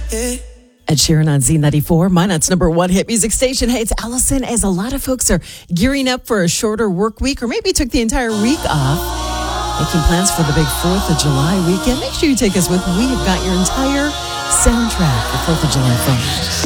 Ed Sheeran on Z94, Minot's number one hit music station. Hey, it's Allison. As a lot of folks are gearing up for a shorter work week or maybe took the entire week off, making plans for the big 4th of July weekend, make sure you take us with. We have got your entire soundtrack for 4th of July fun.